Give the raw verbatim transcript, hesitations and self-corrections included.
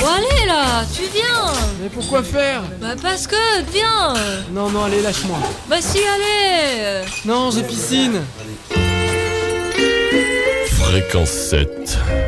Bon allez là, tu viens. Mais pourquoi faire? Bah parce que, viens. Non, non, allez, lâche-moi. Bah si, allez. Non, j'ai piscine. Fréquence sept.